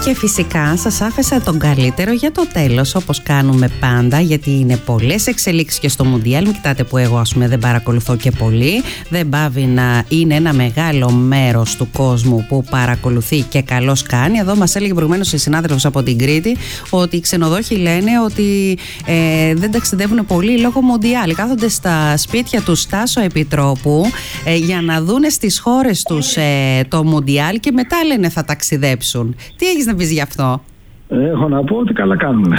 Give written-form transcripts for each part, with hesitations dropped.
Και φυσικά σας άφησα τον καλύτερο για το τέλος, όπως κάνουμε πάντα, γιατί είναι πολλές εξελίξεις και στο Μουντιάλ. Μην κοιτάτε που εγώ δεν παρακολουθώ και πολύ. Δεν πάβει να είναι ένα μεγάλο μέρος του κόσμου που παρακολουθεί και καλώς κάνει. Εδώ μας έλεγε προηγουμένως η συνάδελφος από την Κρήτη ότι οι ξενοδόχοι λένε ότι δεν ταξιδεύουν πολύ λόγω Μουντιάλ. Κάθονται στα σπίτια του Στάσο Επιτρόπου για να δούνε στις χώρες τους το Μουντιάλ και μετά λένε θα ταξιδέψουν. Τι έχεις να πεις γι' αυτό? Έχω να πω ότι καλά κάνουν.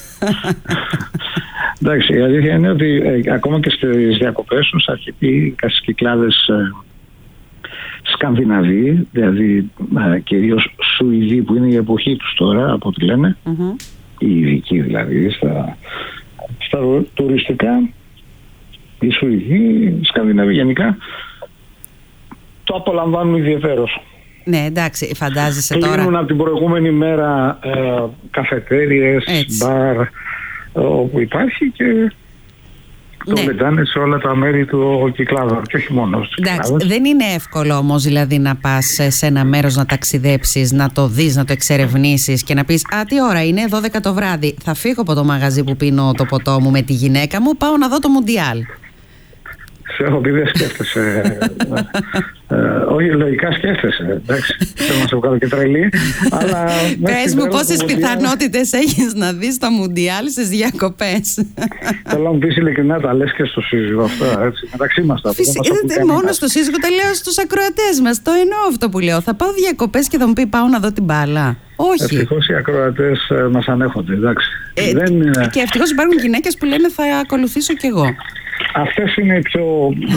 Εντάξει, η αλήθεια είναι ότι ακόμα και στις διακοπές τους αρκετοί Κυκλάδες Σκανδιναβοί, δηλαδή κυρίως Σουηδοί που είναι η εποχή τους τώρα από ό,τι λένε, οι ειδικοί δηλαδή στα τουριστικά, οι Σουηδοί, οι Σκανδιναβοί γενικά το απολαμβάνουν ιδιαιτέρως. Ναι, εντάξει, φαντάζεσαι τώρα. Κλείνουν από την προηγούμενη μέρα καφετέριες, μπαρ, όπου υπάρχει και το πετάνε σε όλα τα μέρη του Κυκλάδων και όχι μόνο στους Κυκλάδες. Δεν είναι εύκολο όμως δηλαδή να πας σε ένα μέρος να ταξιδέψεις, να το δεις, να το εξερευνήσεις και να πεις τι ώρα είναι, 12 το βράδυ, θα φύγω από το μαγαζί που πίνω το ποτό μου με τη γυναίκα μου, πάω να δω το Μουντιάλ. Σε έχω πει δεν σκέφτεσαι. Όχι, λογικά σκέφτεσαι. Εντάξει, θέλω να σε βγάλω και τρελή. Πες μου πόσες πιθανότητες έχεις να δεις το Μουντιάλ στις διακοπές. Θέλω να μου πεις ειλικρινά, τα λες και στο σύζυγο αυτά, έτσι, μεταξύ μας τα. Μόνο στο σύζυγο, τα λέω στους ακροατές μας. Το εννοώ αυτό που λέω. Θα πάω διακοπές και θα μου πει πάω να δω την μπάλα. Όχι. Ευτυχώς οι ακροατές μας ανέχονται, εντάξει. Και ευτυχώς υπάρχουν γυναίκες που λένε θα ακολουθήσω κι εγώ. Αυτές είναι οι πιο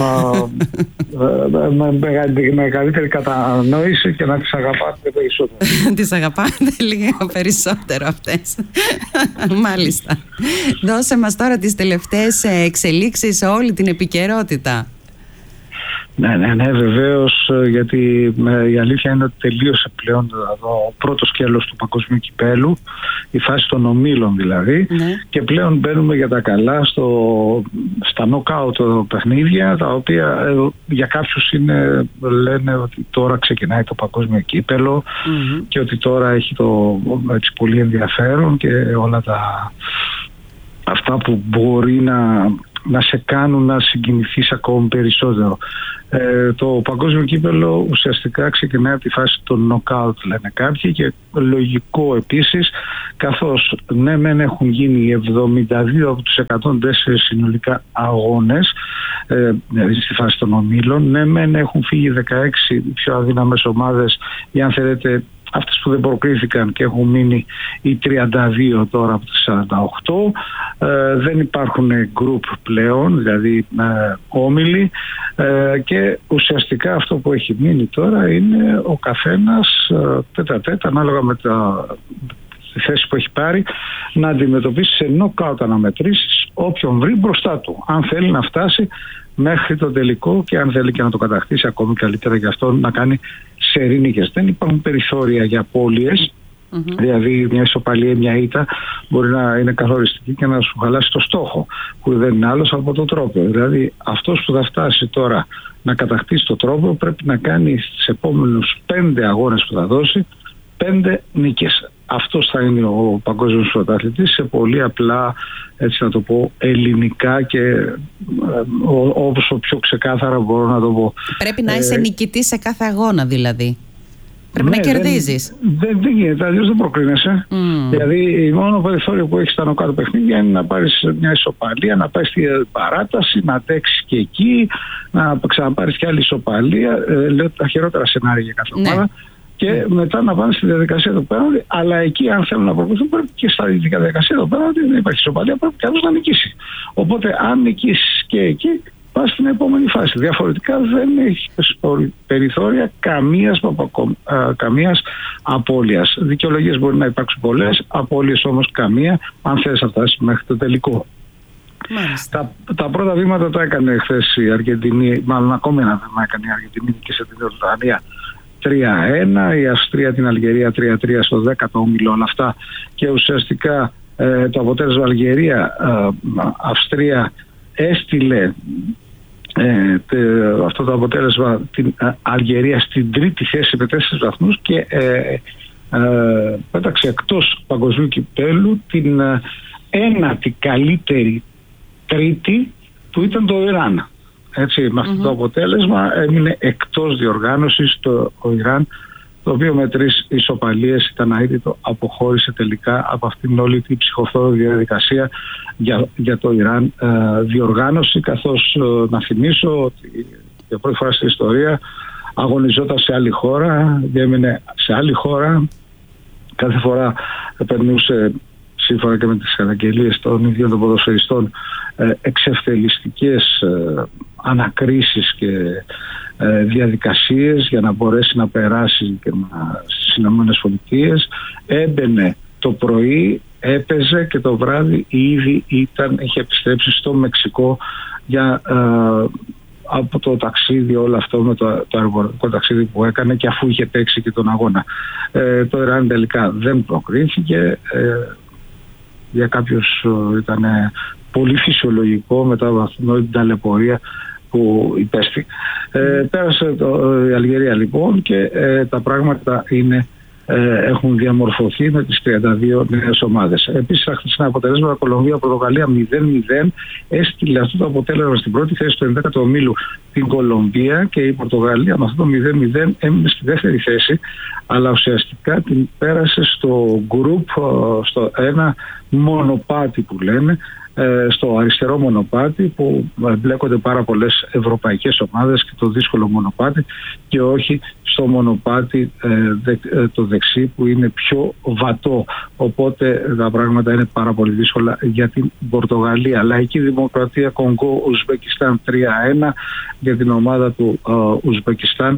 με μεγαλύτερη κατανόηση και να τις αγαπάτε περισσότερο. Τις αγαπάτε λίγο περισσότερο αυτές. Μάλιστα. Δώσε μας τώρα τις τελευταίες εξελίξεις σε όλη την επικαιρότητα. Ναι, βεβαίως, γιατί η αλήθεια είναι ότι τελείωσε πλέον ο πρώτο σκέλος του παγκοσμίου κυπέλου, η φάση των ομίλων δηλαδή, και πλέον μπαίνουμε για τα καλά στα knockout παιχνίδια, τα οποία για κάποιους λένε ότι τώρα ξεκινάει το παγκόσμιο κύπελο και ότι τώρα έχει το έτσι, πολύ ενδιαφέρον και όλα αυτά που μπορεί να σε κάνουν να συγκινηθείς ακόμη περισσότερο. Το παγκόσμιο κύπελλο ουσιαστικά ξεκινάει από τη φάση των knockout, λένε κάποιοι, και λογικό επίσης, καθώς ναι μεν έχουν γίνει 72 από τους 104 συνολικά αγώνες, δηλαδή στη φάση των ομίλων, ναι μεν έχουν φύγει 16 πιο αδύναμες ομάδες, ή αν θέλετε αυτές που δεν προκρίθηκαν, και έχουν μείνει οι 32 τώρα από τις 48. Δεν υπάρχουν group πλέον, δηλαδή όμιλοι, και ουσιαστικά αυτό που έχει μείνει τώρα είναι ο καθένας τέτα-τέτα, ανάλογα με τη θέση που έχει πάρει, να αντιμετωπίσει σε knockout αναμετρήσεις όποιον βρει μπροστά του, αν θέλει να φτάσει μέχρι το τελικό και αν θέλει και να το κατακτήσει ακόμη καλύτερα, για αυτό να κάνει σερί νίκες. Δεν υπάρχουν περιθώρια για απώλειες, δηλαδή μια ισοπαλία, μια ήττα μπορεί να είναι καθοριστική και να σου χαλάσει το στόχο, που δεν είναι άλλος από το τρόπο. Δηλαδή αυτός που θα φτάσει τώρα να κατακτήσει το τρόπο πρέπει να κάνει στις επόμενους 5 αγώνες που θα δώσει 5 νίκες. Αυτός θα είναι ο παγκόσμιος πρωταθλητής, σε πολύ απλά, έτσι να το πω, ελληνικά και όσο πιο ξεκάθαρα μπορώ να το πω. Πρέπει να είσαι νικητής σε κάθε αγώνα δηλαδή. Πρέπει να κερδίζεις. Δεν γίνεται, αλλιώς δεν προκρίνεσαι. Δηλαδή, η μόνο περιθώριο που έχεις στα νοκάτω παιχνίδια είναι να πάρεις μια ισοπαλία, να πάει στη παράταση, να αντέξεις και εκεί, να ξαναπάρεις και άλλη ισοπαλία. Λέω τα χειρότερα σενάρια για κάθε ομάδα. Και μετά να πάνε στη διαδικασία του πέναλτι, αλλά εκεί, αν θέλουν να προχωρήσουν, πρέπει και στα διαδικασία του πέναλτι, δεν υπάρχει ισοπαλία, πρέπει και άλλος να νικήσει. Οπότε, αν νικήσεις και εκεί, πας στην επόμενη φάση. Διαφορετικά δεν έχει περιθώρια καμίας απώλειας. Δικαιολογίες μπορεί να υπάρξουν πολλές, απώλειες όμως καμία, αν θες να φτάσεις μέχρι το τελικό. Τα πρώτα βήματα τα έκανε χθες η Αργεντινή, μάλλον ακόμη ένα βήμα έκανε η Αργεντινή και σε την Ιορδανία 3-1, η Αυστρία την Αλγερία 3-3 στο 10ο όμιλο, όλα αυτά, και ουσιαστικά το αποτέλεσμα Αυστρία έστειλε αυτό το αποτέλεσμα την Αλγερία στην τρίτη θέση με 4 βαθμούς, και πέταξε εκτός παγκοσμίου κυπέλλου την ένατη καλύτερη τρίτη που ήταν το Ιράν. Έτσι, με αυτό το αποτέλεσμα έμεινε εκτός διοργάνωσης το Ιράν, το οποίο με 3 ισοπαλίες ήταν αίτητο, αποχώρησε τελικά από αυτήν όλη την ψυχοφθόρο διαδικασία για το Ιράν διοργάνωση, καθώς να θυμίσω ότι για πρώτη φορά στην ιστορία αγωνιζόταν σε άλλη χώρα, διέμεινε σε άλλη χώρα, κάθε φορά περνούσε, σύμφωνα και με τις καταγγελίες των ίδιων των ποδοσφαιριστών, εξευθελιστικές ανακρίσεις και διαδικασίες για να μπορέσει να περάσει και στις ΗΠΑ. Έμπαινε το πρωί, έπαιζε και το βράδυ ήδη είχε επιστρέψει στο Μεξικό για από το ταξίδι όλο αυτό, με το αεροπορικό ταξίδι που έκανε, και αφού είχε παίξει και τον αγώνα. Το Ιράν τελικά δεν προκρίθηκε. Για κάποιους ήταν πολύ φυσιολογικό μετά από αυτήν όλη την ταλαιπωρία που υπέστη. Πέρασε η Αλγερία λοιπόν και τα πράγματα έχουν διαμορφωθεί με τις 32 νέες ομάδες. Επίσης, τα χθεσινά αποτελέσματα, Κολομβία-Πορτογαλία 0-0, έστειλε αυτό το αποτέλεσμα στην πρώτη θέση του 11ου ομίλου την Κολομβία, και η Πορτογαλία με αυτό το 0-0 έμεινε στη δεύτερη θέση, αλλά ουσιαστικά την πέρασε στο γκρουπ, στο ένα μονοπάτι που λένε, στο αριστερό μονοπάτι που μπλέκονται πάρα πολλές ευρωπαϊκές ομάδες, και το δύσκολο μονοπάτι, και όχι στο μονοπάτι το δεξί που είναι πιο βατό. Οπότε τα πράγματα είναι πάρα πολύ δύσκολα για την Πορτογαλία. Λαϊκή Δημοκρατία Κονγκό Ουσμπεκιστάν 3-1 για την ομάδα του Ουσμπεκιστάν.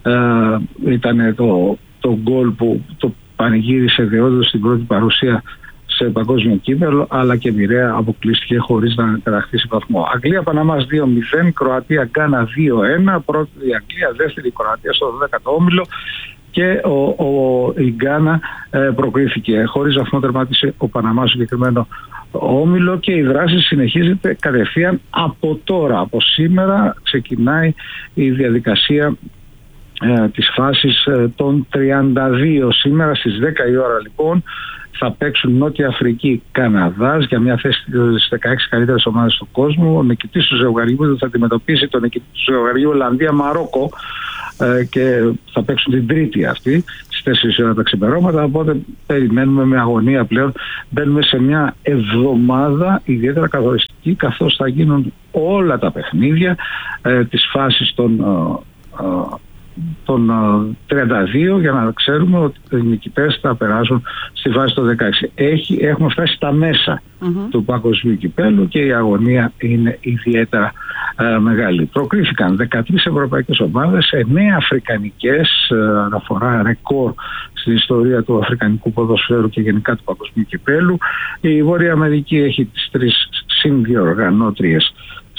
Ήταν το γκολ που το πανηγύρισε διόντως στην πρώτη παρουσία σε παγκόσμιο κύπελλο, αλλά και μοιραία αποκλείστηκε χωρίς να κατακτήσει βαθμό. Αγγλία Παναμάς 2-0, Κροατία Γκάνα 2-1, πρώτη η Αγγλία, δεύτερη η Κροατία στο 12ο όμιλο, και η Γκάνα προκρίθηκε. Χωρίς βαθμό τερμάτισε ο Παναμάς στο συγκεκριμένο όμιλο, και η δράση συνεχίζεται κατευθείαν από τώρα. Από σήμερα ξεκινάει η διαδικασία της φάσης των 32. Σήμερα στις 10 η ώρα λοιπόν θα παίξουν Νότια Αφρική Καναδάς για μια θέση στις 16 καλύτερες ομάδες του κόσμου. Ο νικητής του ζευγαριού θα αντιμετωπίσει τον νικητή του ζευγαριού Ολλανδία Μαρόκο, και θα παίξουν την τρίτη αυτή στις 4 ώρα τα ξημερώματα. Οπότε περιμένουμε με αγωνία πλέον. Μπαίνουμε σε μια εβδομάδα ιδιαίτερα καθοριστική, καθώς θα γίνουν όλα τα παιχνίδια της φάσης των 32, για να ξέρουμε ότι οι νικητές θα περάσουν στη βάση των 16. Έχουμε φτάσει στα μέσα του παγκοσμίου κυπέλλου και η αγωνία είναι ιδιαίτερα μεγάλη. Προκρίθηκαν 13 ευρωπαϊκές ομάδες, 9 αφρικανικές, αναφορά ρεκόρ στην ιστορία του αφρικανικού ποδοσφαίρου και γενικά του παγκοσμίου κυπέλλου. Η Βόρεια Αμερική έχει τις 3 συνδιοργανώτριες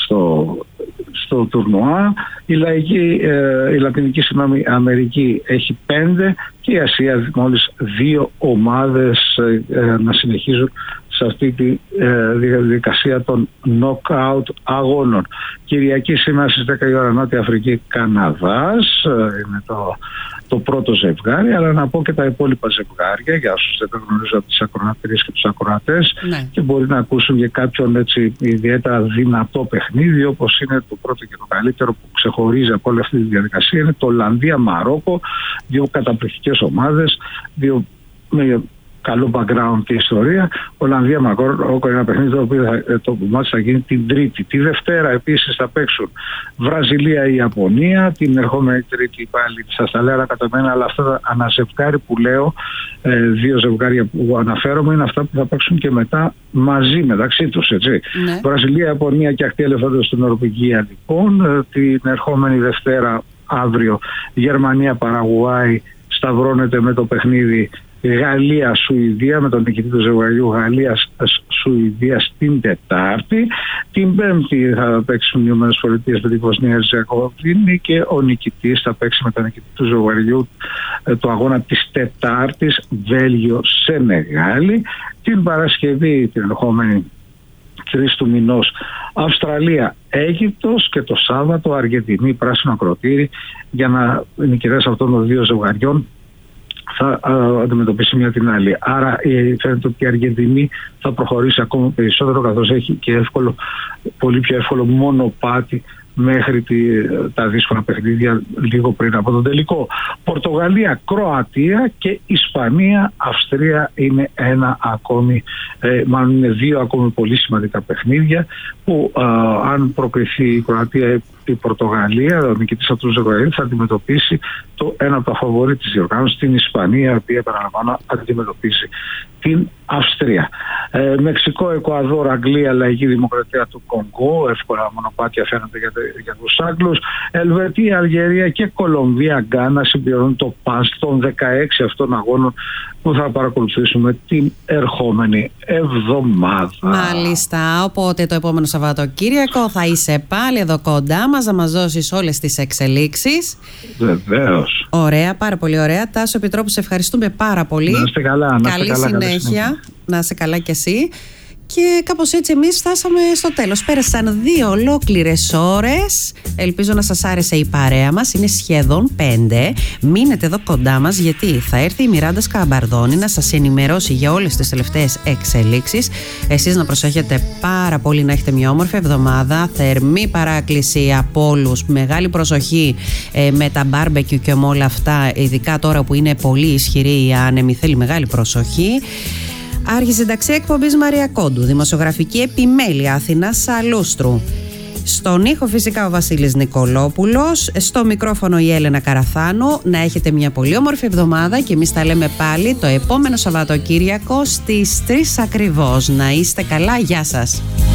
στο τουρνουά. Η Λατινική Αμερική έχει 5, και η Ασία μόλις 2 ομάδες να συνεχίζουν σε αυτή τη διαδικασία των knockout αγώνων. Κυριακή σήμερα στις 10 η ώρα Νότια Αφρική Καναδάς, είναι το πρώτο ζευγάρι, αλλά να πω και τα υπόλοιπα ζευγάρια για όσους δεν τα γνωρίζουν από τις ακροατρίες και τους ακροατές, και μπορεί να ακούσουν για κάποιον έτσι ιδιαίτερα δυνατό παιχνίδι, όπως είναι το πρώτο και το καλύτερο που ξεχωρίζει από όλη αυτή τη διαδικασία, είναι το Ολλανδία Μαρόκο, 2 καταπληκτικές ομάδες, 2 με καλό background και ιστορία. Ολλανδία Μαρόκο είναι ένα παιχνίδι το οποίο το μάτι θα γίνει την Τρίτη. Τη Δευτέρα επίσης θα παίξουν Βραζιλία ή Ιαπωνία. Την ερχόμενη Τρίτη πάλι σας τα λέω καταμένα, αλλά αυτά τα αναζευγάρι που λέω, 2 ζευγάρια που αναφέρομαι, είναι αυτά που θα παίξουν και μετά μαζί μεταξύ τους. Βραζιλία, Ιαπωνία και ακτή ελεφάντος στην Νορβηγία λοιπόν. Την ερχόμενη Δευτέρα αύριο Γερμανία Παραγουάη σταυρώνεται με το παιχνίδι Γαλλία-Σουηδία, με τον νικητή του ζευγαριού Γαλλία-Σουηδία στην Τετάρτη. Την Πέμπτη θα παίξουν οι ΗΠΑ με την Βοσνία Ερζεγοβίνη, και ο νικητής θα παίξει με τον νικητή του ζευγαριού το αγώνα της Τετάρτης Βέλγιο-Σενεγάλη. Την Παρασκευή, την ερχόμενη 3 του μηνός, Αυστραλία-Αίγυπτος, και το Σάββατο Αργεντινή Πράσινο Ακροτήρι, για να νικητές αυτών των 2 ζευγαριών θα αντιμετωπίσει μια την άλλη. Άρα φαίνεται ότι η Αργεντινή θα προχωρήσει ακόμα περισσότερο, καθώς έχει και πολύ πιο εύκολο μονοπάτι μέχρι τα δύσκολα παιχνίδια λίγο πριν από τον τελικό. Πορτογαλία, Κροατία και Ισπανία, Αυστρία είναι είναι δύο ακόμη πολύ σημαντικά παιχνίδια που αν προκριθεί η Κροατία, η Πορτογαλία, ο νικητής από τους Ζεγοαρίδη, θα αντιμετωπίσει ένα από τα φαβορί της διοργάνωσης, την Ισπανία, η οποία επαναλαμβάνω αντιμετωπίσει την Αυστρία. Μεξικό, Εκουαδόρ, Αγγλία, Λαϊκή Δημοκρατία του Κονγκό, εύκολα μονοπάτια φαίνονται για τους Άγγλους. Ελβετία, Αλγερία και Κολομβία, Γκάνα συμπληρώνουν το πας των 16 αυτών αγώνων που θα παρακολουθήσουμε την ερχόμενη εβδομάδα. Μάλιστα, οπότε το επόμενο Σαββατοκύριακο θα είσαι πάλι εδώ κοντά μας να μας δώσεις όλες τις εξελίξεις. Βεβαίως. Ωραία, πάρα πολύ ωραία. Τάσο Επιτρόπου, σε ευχαριστούμε πάρα πολύ. Να είστε καλά. Καλή συνέχεια. Να είσαι καλά κι εσύ. Και κάπως έτσι εμείς φτάσαμε στο τέλος. Πέρασαν 2 ολόκληρες ώρες. Ελπίζω να σας άρεσε η παρέα μας. Είναι σχεδόν 5. Μείνετε εδώ κοντά μας, γιατί θα έρθει η Μιράντα Σκαμπαρδόνη να σας ενημερώσει για όλες τις τελευταίες εξελίξεις. Εσείς να προσέχετε πάρα πολύ, να έχετε μια όμορφη εβδομάδα. Θερμή παράκληση από όλους. Μεγάλη προσοχή με τα μπάρμπεκιου και με όλα αυτά. Ειδικά τώρα που είναι πολύ ισχυρή η άνεμη, θέλει μεγάλη προσοχή. Άρχισυνταξία εκπομπής Μαρία Κόντου. Δημοσιογραφική επιμέλεια Αθηνάς Σαλούστρου. Στον ήχο φυσικά ο Βασίλης Νικολόπουλος. Στο μικρόφωνο η Έλενα Καραθάνου. Να έχετε μια πολύ όμορφη εβδομάδα και εμείς τα λέμε πάλι το επόμενο Σαββατοκύριακο στις 3 ακριβώς. Να είστε καλά. Γεια σας.